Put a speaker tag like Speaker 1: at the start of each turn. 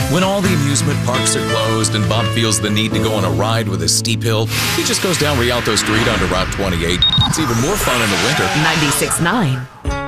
Speaker 1: When all the amusement parks are closed and Bob feels the need to go on a ride with a steep hill, he just goes down Rialto Street onto Route 28. It's even more fun in the winter.
Speaker 2: 96.9